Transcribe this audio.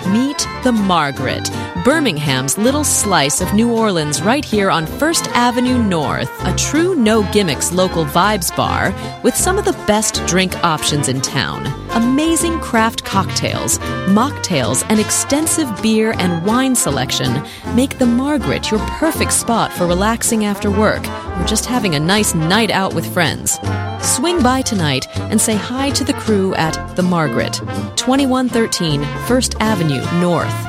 Meet the Margaret, Birmingham's little slice of New Orleans right here on First Avenue North, a true no-gimmicks local vibes bar with some of the best drink options in town. Amazing craft cocktails, mocktails, and extensive beer and wine selection make the Margaret your perfect spot for relaxing after work or just having a nice night out with friends. Swing by tonight and say hi to the crew at The Margaret, 2113 First Avenue North.